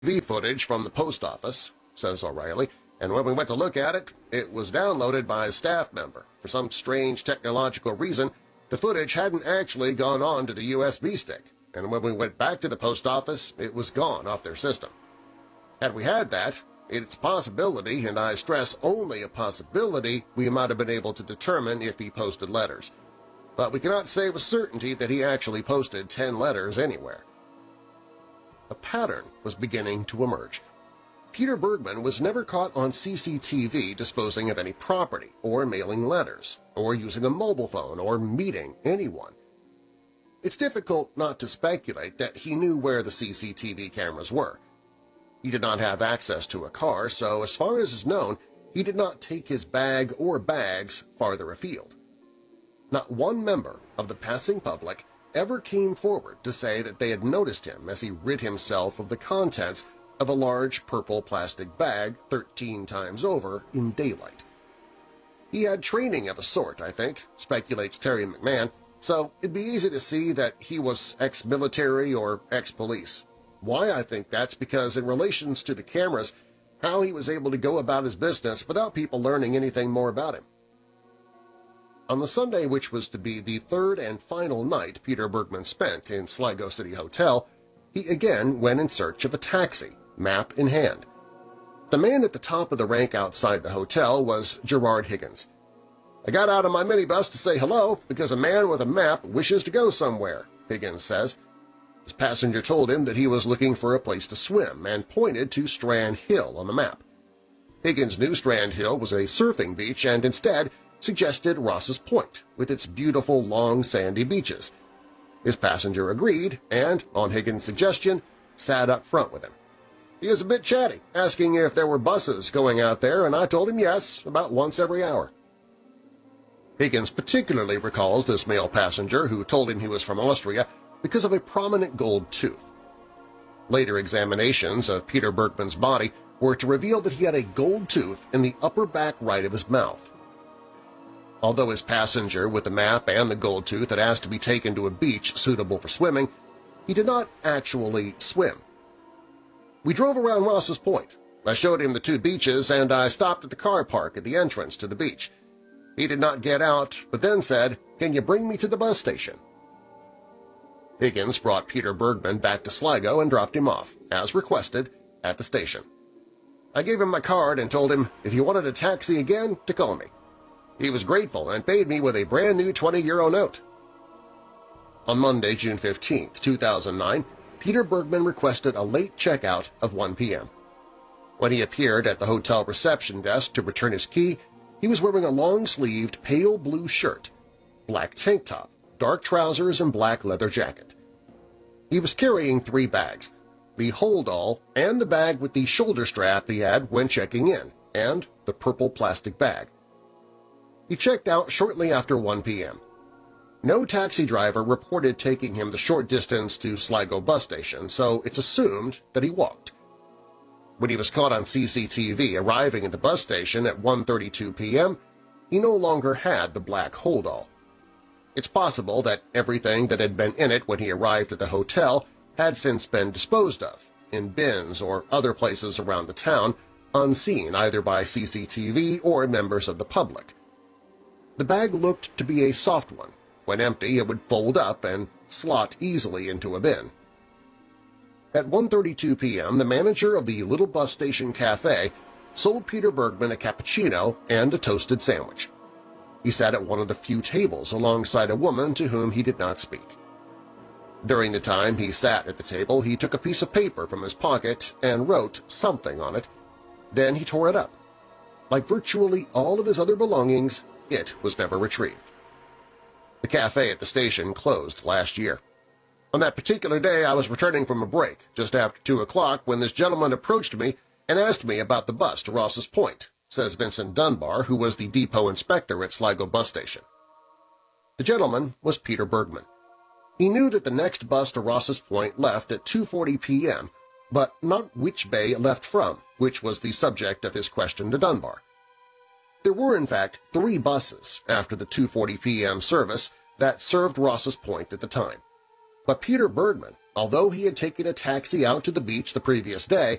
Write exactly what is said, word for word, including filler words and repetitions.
V footage from the post office, says O'Reilly, and when we went to look at it, it was downloaded by a staff member. For some strange technological reason, the footage hadn't actually gone on to the U S B stick, and when we went back to the post office, it was gone off their system. Had we had that, it's a possibility, and I stress only a possibility, we might have been able to determine if he posted letters. But we cannot say with certainty that he actually posted ten letters anywhere. A pattern was beginning to emerge. Peter Bergman was never caught on C C T V disposing of any property, or mailing letters, or using a mobile phone, or meeting anyone. It's difficult not to speculate that he knew where the C C T V cameras were. He did not have access to a car, so as far as is known, he did not take his bag or bags farther afield. Not one member of the passing public ever came forward to say that they had noticed him as he rid himself of the contents of a large purple plastic bag thirteen times over in daylight. He had training of a sort, I think, speculates Terry McMahon, so it'd be easy to see that he was ex-military or ex-police. Why I think that's because in relations to the cameras, how he was able to go about his business without people learning anything more about him. On the Sunday which was to be the third and final night Peter Bergman spent in Sligo City Hotel, he again went in search of a taxi, map in hand. The man at the top of the rank outside the hotel was Gerard Higgins. "I got out of my minibus to say hello because a man with a map wishes to go somewhere," Higgins says. His passenger told him that he was looking for a place to swim and pointed to Strand Hill on the map. Higgins knew Strand Hill was a surfing beach and instead suggested Ross's Point with its beautiful long sandy beaches. His passenger agreed and, on Higgins' suggestion, sat up front with him. He was a bit chatty, asking if there were buses going out there, and I told him yes, about once every hour. Higgins particularly recalls this male passenger who told him he was from Austria because of a prominent gold tooth. Later examinations of Peter Bergman's body were to reveal that he had a gold tooth in the upper back right of his mouth. Although his passenger with the map and the gold tooth had asked to be taken to a beach suitable for swimming, he did not actually swim. "We drove around Ross's Point. I showed him the two beaches and I stopped at the car park at the entrance to the beach. He did not get out, but then said, 'Can you bring me to the bus station?'" Higgins brought Peter Bergman back to Sligo and dropped him off, as requested, at the station. I gave him my card and told him if he wanted a taxi again to call me. He was grateful and paid me with a brand-new twenty euro note. On Monday, June fifteenth, two thousand nine, Peter Bergman requested a late checkout of one p m When he appeared at the hotel reception desk to return his key, he was wearing a long-sleeved pale blue shirt, black tank top, dark trousers, and black leather jacket. He was carrying three bags, the hold-all and the bag with the shoulder strap he had when checking in, and the purple plastic bag. He checked out shortly after one p m No taxi driver reported taking him the short distance to Sligo bus station, so it's assumed that he walked. When he was caught on C C T V arriving at the bus station at one thirty-two p m, he no longer had the black hold-all. It's possible that everything that had been in it when he arrived at the hotel had since been disposed of, in bins or other places around the town, unseen either by C C T V or members of the public. The bag looked to be a soft one. When empty, it would fold up and slot easily into a bin. At one thirty-two p m, the manager of the little bus station cafe sold Peter Bergman a cappuccino and a toasted sandwich. He sat at one of the few tables alongside a woman to whom he did not speak. During the time he sat at the table, he took a piece of paper from his pocket and wrote something on it. Then he tore it up. Like virtually all of his other belongings, it was never retrieved. The cafe at the station closed last year. On that particular day, I was returning from a break just after two o'clock when this gentleman approached me and asked me about the bus to Ross's Point, says Vincent Dunbar, who was the depot inspector at Sligo bus station. The gentleman was Peter Bergman. He knew that the next bus to Ross's Point left at two forty p m, but not which bay it left from, which was the subject of his question to Dunbar. There were, in fact, three buses after the two forty p m service that served Ross's Point at the time, but Peter Bergman Although he had taken a taxi out to the beach the previous day,